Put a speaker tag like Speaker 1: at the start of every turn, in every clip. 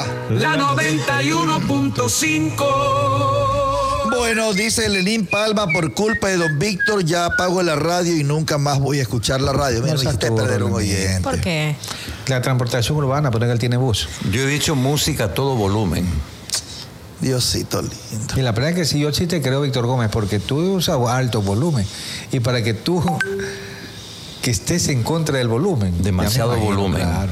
Speaker 1: La 91.5.
Speaker 2: Bueno, dice Lenín Palma, por culpa de don Víctor ya apago la radio y nunca más voy a escuchar la radio. Mira, me hiciste perder un oyente.
Speaker 3: ¿Por qué?
Speaker 4: La transportación urbana, porque él tiene bus.
Speaker 5: Yo he dicho música a todo volumen.
Speaker 2: Diosito lindo.
Speaker 4: Y la verdad es que sí, yo sí te creo, Víctor Gómez, porque tú usas alto volumen. Y para que tú que estés en contra del volumen.
Speaker 5: Demasiado volumen.
Speaker 4: Claro.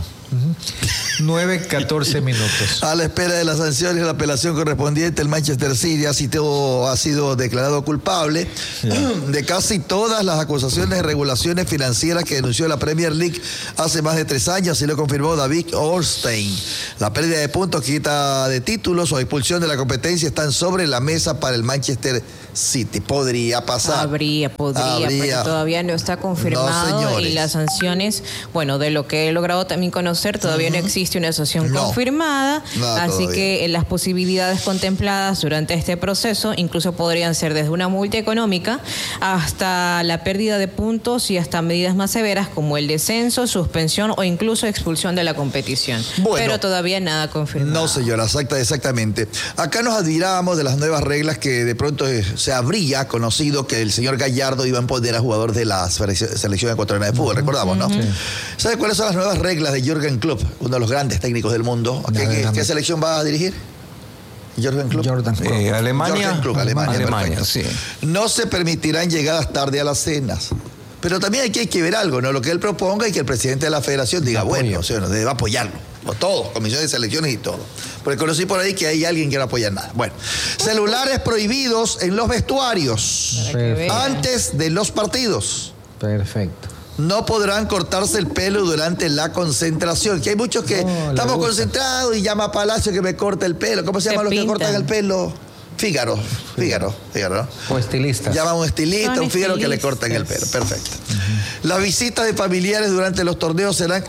Speaker 4: 9:14 minutos.
Speaker 2: A la espera de las sanciones de la apelación correspondiente, el Manchester City ha sido declarado culpable de casi todas las acusaciones de regulaciones financieras que denunció la Premier League hace más de 3 años, y lo confirmó David Ornstein. La pérdida de puntos, quita de títulos o expulsión de la competencia están sobre la mesa para el Manchester City. Podría pasar.
Speaker 3: Podría, porque todavía no está confirmado.
Speaker 2: No,
Speaker 3: y las sanciones, bueno, de lo que he logrado también conocer, todavía no existe una sanción confirmada, así
Speaker 2: todavía.
Speaker 3: que las posibilidades contempladas durante este proceso incluso podrían ser desde una multa económica hasta la pérdida de puntos y hasta medidas más severas como el descenso, suspensión o incluso expulsión de la competición.
Speaker 2: Bueno,
Speaker 3: pero todavía nada confirmado.
Speaker 2: No, señora, exactamente. Acá nos admirábamos de las nuevas reglas que de pronto se habría conocido que el señor Gallardo iba a imponer a jugador de la selección ecuatoriana de fútbol, recordamos, ¿no? Sí. ¿Sabe cuáles son las nuevas reglas de Jürgen Klopp, uno de los grandes técnicos del mundo? ¿Qué selección va a dirigir? Jürgen Klopp.
Speaker 5: Alemania.
Speaker 2: Alemania,
Speaker 5: sí.
Speaker 2: No se permitirán llegadas tarde a las cenas. Pero también hay que ver algo, ¿no? Lo que él proponga y que el presidente de la federación diga, bueno, o sea, no debe apoyarlo. Todos, comisión de selecciones y todo. Porque conocí por ahí que hay alguien que no apoya nada. Bueno, celulares prohibidos en los vestuarios antes de los partidos.
Speaker 4: Perfecto.
Speaker 2: No podrán cortarse el pelo durante la concentración. Que hay muchos que estamos concentrados y llama a Palacio que me corte el pelo. ¿Cómo se llaman los que cortan el pelo? Fígaro, ¿no?
Speaker 4: O estilistas.
Speaker 2: Llama a un estilista, un Fígaro que le cortan el pelo. Perfecto. Las visitas de familiares durante los torneos serán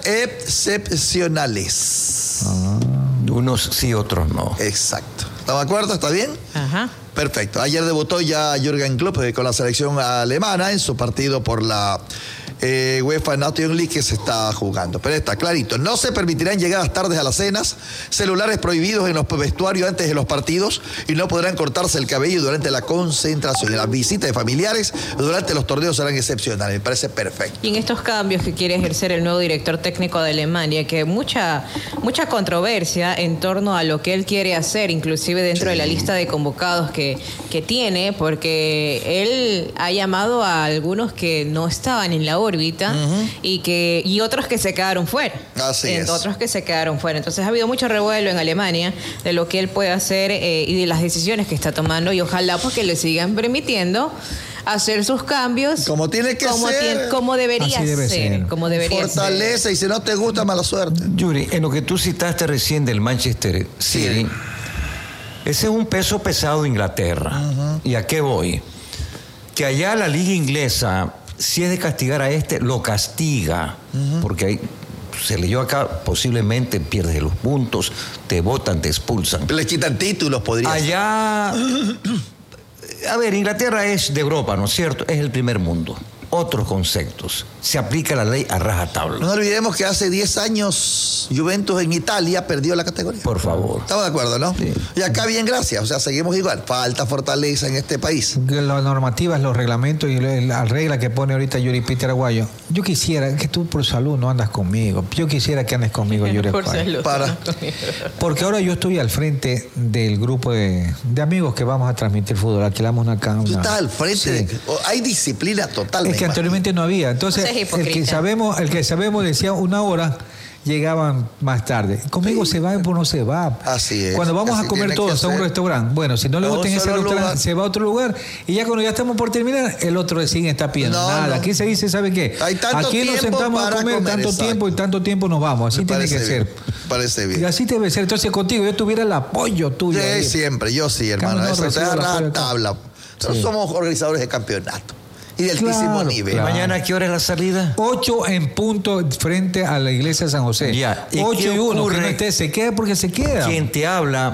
Speaker 2: excepcionales.
Speaker 5: Unos sí, otros no.
Speaker 2: Exacto. ¿Estamos de acuerdo? ¿Está bien?
Speaker 3: Ajá.
Speaker 2: Perfecto. Ayer debutó ya Jürgen Klopp con la selección alemana en su partido por la UEFA Nations League que se está jugando. Pero está clarito, no se permitirán llegadas tardes a las cenas, celulares prohibidos en los vestuarios antes de los partidos y no podrán cortarse el cabello durante la concentración. Y las visitas de familiares durante los torneos serán excepcionales. Me parece perfecto.
Speaker 3: Y en estos cambios que quiere ejercer el nuevo director técnico de Alemania, que mucha controversia en torno a lo que él quiere hacer, inclusive dentro de la lista de convocados que tiene, porque él ha llamado a algunos que no estaban en la órbita y otros que se quedaron fuera.
Speaker 2: Así es.
Speaker 3: Otros que se quedaron fuera. Entonces ha habido mucho revuelo en Alemania de lo que él puede hacer y de las decisiones que está tomando, y ojalá pues que le sigan permitiendo hacer sus cambios
Speaker 2: como tiene que ser,
Speaker 3: como debería ser. Como debería
Speaker 2: fortalece ser. Y si no te gusta, mala suerte.
Speaker 5: Yuri, en lo que tú citaste recién del Manchester City, ese es un peso pesado de Inglaterra. ¿Y a qué voy? Que allá la liga inglesa, si es de castigar a lo castiga, porque ahí se leyó acá, posiblemente pierdes los puntos, te botan, te expulsan.
Speaker 2: Les quitan títulos, podría ser.
Speaker 5: Allá, a ver, Inglaterra es de Europa, ¿no es cierto? Es el primer mundo. Otros conceptos. Se aplica la ley a rajatabla.
Speaker 2: No olvidemos que hace 10 años Juventus en Italia perdió la categoría.
Speaker 5: Por favor.
Speaker 2: Estamos de acuerdo, ¿no? Sí. Y acá bien, gracias. O sea, seguimos igual. Falta fortaleza en este país.
Speaker 4: Las normativas, los reglamentos y la regla que pone ahorita Yuri Peter Aguayo. Yo quisiera que tú por salud no andas conmigo. Yo quisiera que andes conmigo, Yuri
Speaker 3: Aguayo. Por salud.
Speaker 4: Porque ahora yo estoy al frente del grupo de amigos que vamos a transmitir fútbol. Alquilamos una cámara.
Speaker 2: Tú estás al frente. Sí. Hay disciplina total.
Speaker 4: Es que anteriormente no había. Entonces, el que sabemos decía 1 hora, llegaban más tarde. Conmigo se va, pues no se va.
Speaker 2: Así es.
Speaker 4: Cuando vamos a comer todos a un restaurante, bueno, si no le gusta en ese restaurante, se va a otro lugar, y ya cuando ya estamos por terminar, el otro recién está pidiendo. Nada, aquí se dice, ¿sabe qué? Aquí nos sentamos a comer tanto tiempo y tanto tiempo nos vamos. Así tiene que ser.
Speaker 2: Parece bien.
Speaker 4: Y así debe ser. Entonces contigo yo tuviera el apoyo tuyo.
Speaker 2: Sí, siempre, yo sí, hermano. Eso te da tabla. Nosotros somos organizadores de campeonato. Y de altísimo nivel.
Speaker 5: Claro. ¿Mañana a qué hora es la salida?
Speaker 4: 8 en punto frente a la iglesia de San José.
Speaker 5: Ya.
Speaker 4: 8 y 1. Que no esté, se queda porque se queda.
Speaker 5: Quien te habla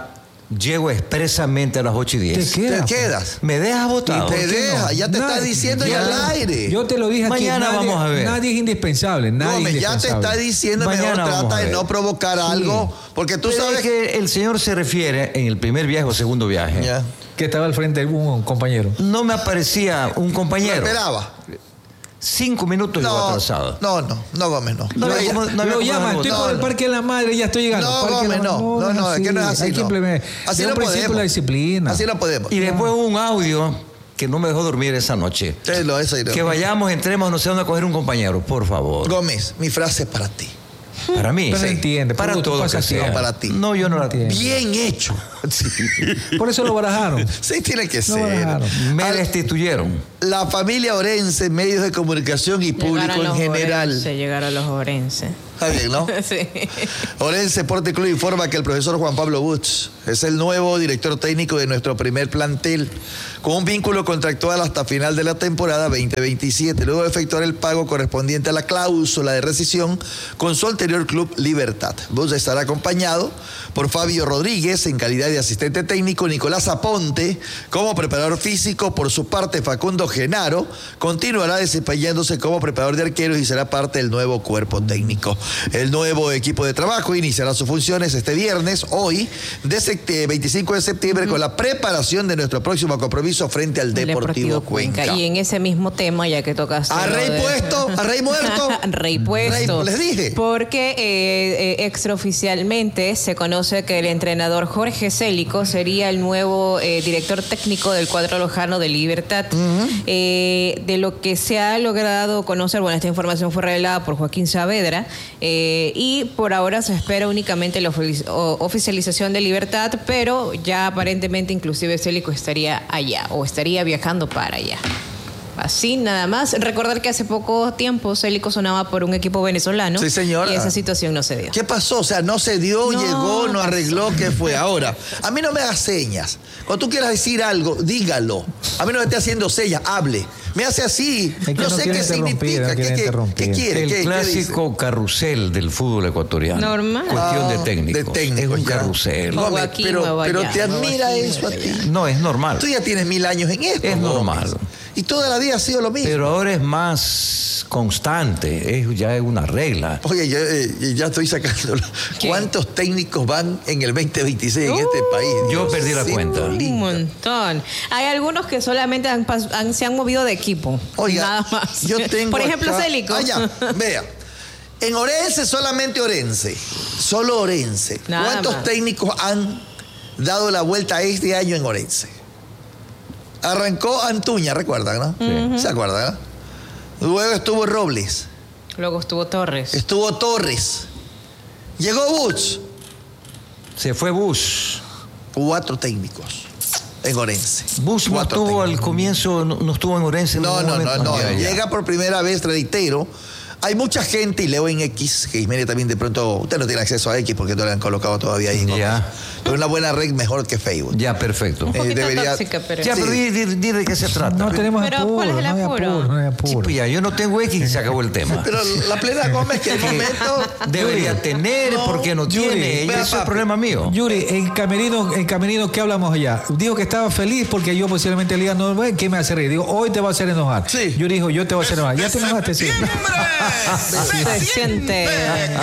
Speaker 5: llego expresamente a las 8:10.
Speaker 2: ¿Te quedas?
Speaker 5: ¿Me dejas votado?
Speaker 2: Te deja, ya te está diciendo ya al aire.
Speaker 4: Yo te lo dije aquí.
Speaker 5: Mañana vamos a ver.
Speaker 4: Nadie es indispensable.
Speaker 2: Ya te está diciendo,
Speaker 5: mañana
Speaker 2: mejor trata de no provocar algo, porque tú sabes
Speaker 5: que el señor se refiere en el primer viaje o segundo viaje.
Speaker 2: Ya.
Speaker 4: Que estaba al frente de un compañero.
Speaker 5: No me aparecía un compañero.
Speaker 2: Lo esperaba.
Speaker 5: 5 minutos yo atrasado.
Speaker 2: No, Gómez, no.
Speaker 4: Lo llama, estoy por el Parque de la Madre, ya estoy llegando.
Speaker 2: No, Gómez, no, es que no es así.
Speaker 4: Hay que implementar.
Speaker 2: Así no podemos.
Speaker 4: La disciplina.
Speaker 2: Así no podemos.
Speaker 5: Y después un audio que no me dejó dormir esa noche. Que vayamos, entremos, no sé dónde a coger un compañero, por favor.
Speaker 2: Gómez, mi frase es para ti.
Speaker 5: Para mí.
Speaker 4: Pero entiende.
Speaker 5: Para todo que sea.
Speaker 2: Para ti.
Speaker 5: No, yo no la
Speaker 4: entiendo.
Speaker 2: Bien hecho.
Speaker 5: Sí.
Speaker 4: Por eso lo barajaron.
Speaker 2: Sí, tiene que ser.
Speaker 5: Me destituyeron.
Speaker 2: La familia Orense, medios de comunicación y público en general.
Speaker 3: Llegar a los Orense.
Speaker 2: Está bien, ¿no?
Speaker 3: Sí.
Speaker 2: Orense Sport Club informa que el profesor Juan Pablo Butz es el nuevo director técnico de nuestro primer plantel, con un vínculo contractual hasta final de la temporada 2027, luego de efectuar el pago correspondiente a la cláusula de rescisión con su anterior club Libertad. Butz estará acompañado por Fabio Rodríguez en calidad de asistente técnico, Nicolás Aponte como preparador físico. Por su parte, Facundo Genaro continuará desempeñándose como preparador de arqueros y será parte del nuevo cuerpo técnico. El nuevo equipo de trabajo iniciará sus funciones este viernes, hoy, 25 de septiembre, con la preparación de nuestro próximo compromiso frente al Deportivo Cuenca.
Speaker 3: Y en ese mismo tema, ya que tocaste...
Speaker 2: ¿A Rey puesto? ¿A Rey muerto?
Speaker 3: Rey puesto.
Speaker 2: Les dije.
Speaker 3: Porque extraoficialmente se conoce que el entrenador Jorge Célico sería el nuevo director técnico del cuadro lojano de Libertad. De lo que se ha logrado conocer, bueno, esta información fue revelada por Joaquín Saavedra, y por ahora se espera únicamente la oficialización de Libertad, pero ya aparentemente inclusive Célico estaría allá o estaría viajando para allá. Así nada más. Recordar que hace poco tiempo Célico sonaba por un equipo venezolano.
Speaker 2: Sí, señora.
Speaker 3: Y esa situación no se dio.
Speaker 2: ¿Qué pasó? O sea, no se dio, llegó, no arregló, ¿qué fue? Ahora, a mí no me hagas señas. Cuando tú quieras decir algo, dígalo. A mí no me esté haciendo señas, hable. Me hace así,
Speaker 4: es que
Speaker 2: no sé qué significa. ¿Qué quiere?
Speaker 5: El clásico carrusel del fútbol ecuatoriano.
Speaker 3: Normal.
Speaker 5: Cuestión de técnicos.
Speaker 2: De técnicos,
Speaker 5: es un carrusel.
Speaker 2: No, pero te admira eso a ti.
Speaker 5: No, es normal.
Speaker 2: Tú ya tienes 1000 años en esto.
Speaker 5: Es normal.
Speaker 2: Y toda la vida ha sido lo mismo.
Speaker 5: Pero ahora es más constante, ya es una regla.
Speaker 2: Oye, ya estoy sacándolo. ¿Cuántos técnicos van en el 2026 en este país?
Speaker 5: Yo perdí la cuenta.
Speaker 3: Un montón. Hay algunos que solamente se han movido de equipo.
Speaker 2: Oiga,
Speaker 3: nada más.
Speaker 2: Yo tengo
Speaker 3: por ejemplo,
Speaker 2: acá...
Speaker 3: Célico.
Speaker 2: Vea. En Orense, solamente Orense. Solo Orense.
Speaker 3: Nada
Speaker 2: ¿Cuántos
Speaker 3: más.
Speaker 2: técnicos han dado la vuelta este año en Orense? Arrancó Antuña, ¿recuerdan, no? Sí. ¿Se acuerdan, no? Luego estuvo Robles.
Speaker 3: Luego estuvo Torres.
Speaker 2: Estuvo Torres. Llegó Bush.
Speaker 5: Se fue Bush.
Speaker 2: 4 técnicos en Orense.
Speaker 5: Bush no estuvo al comienzo, no estuvo en Orense.
Speaker 2: No. Llega por primera vez, reitero. Hay mucha gente, y leo en X, que Ismeria también de pronto, usted no tiene acceso a X porque no le han colocado todavía ahí.
Speaker 5: Ya.
Speaker 2: Pero una buena red mejor que Facebook.
Speaker 5: Ya, perfecto.
Speaker 3: Un poquito tóxica, pero...
Speaker 5: Ya, pero di de qué se trata.
Speaker 4: No tenemos
Speaker 3: Pero
Speaker 4: apuro,
Speaker 3: ¿cuál es el apuro?
Speaker 4: No hay apuro.
Speaker 5: Sí, pues ya, yo no tengo X y se acabó el tema.
Speaker 2: Pero la plena Gómez que el momento...
Speaker 5: Debería tener, porque no tiene. Eso es el problema mío.
Speaker 4: Yuri, en camerino, ¿qué hablamos allá? Dijo que estaba feliz porque yo posiblemente le diga, no, ¿qué me hace reír? Digo, hoy te va a hacer enojar.
Speaker 2: Sí.
Speaker 4: Yuri dijo, yo te voy a hacer enojar. Ya te enojaste, sí.
Speaker 3: Se siente.